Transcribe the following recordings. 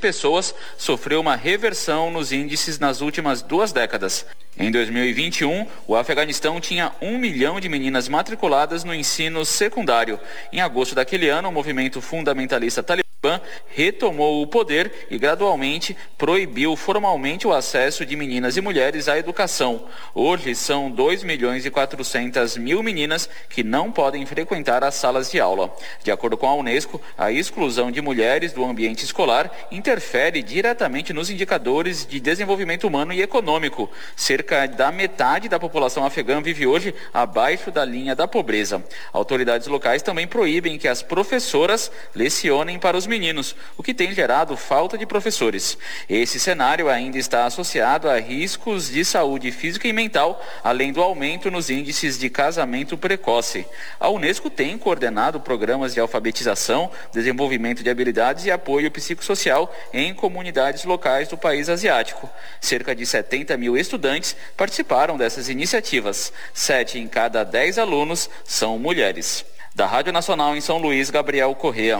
pessoas sofreu uma reversão nos índices nas últimas 2 décadas. Em 2021, o Afeganistão tinha 1 milhão de meninas matriculadas no ensino secundário. Em agosto daquele ano, o movimento fundamentalista talibã retomou o poder e gradualmente proibiu formalmente o acesso de meninas e mulheres à educação. Hoje são 2.400.000 meninas que não podem frequentar as salas de aula. De acordo com a Unesco, a exclusão de mulheres do ambiente escolar interfere diretamente nos indicadores de desenvolvimento humano e econômico. Cerca da metade da população afegã vive hoje abaixo da linha da pobreza. Autoridades locais também proíbem que as professoras lecionem para os meninos, o que tem gerado falta de professores. Esse cenário ainda está associado a riscos de saúde física e mental, além do aumento nos índices de casamento precoce. A Unesco tem coordenado programas de alfabetização, desenvolvimento de habilidades e apoio psicossocial em comunidades locais do país asiático. Cerca de 70 mil estudantes participaram dessas iniciativas. 7 em cada 10 alunos são mulheres. Da Rádio Nacional em São Luís, Gabriel Correa.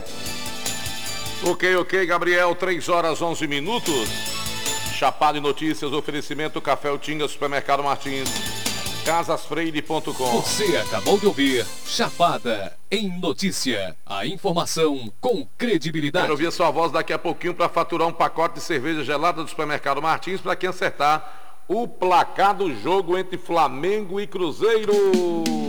Ok, Gabriel, 3h11. Chapado em Notícias, oferecimento Café Utinga, Supermercado Martins, casasfreire.com. Você acabou de ouvir Chapada em Notícia. A informação com credibilidade. Quero ouvir sua voz daqui a pouquinho para faturar um pacote de cerveja gelada do Supermercado Martins para quem acertar o placar do jogo entre Flamengo e Cruzeiro.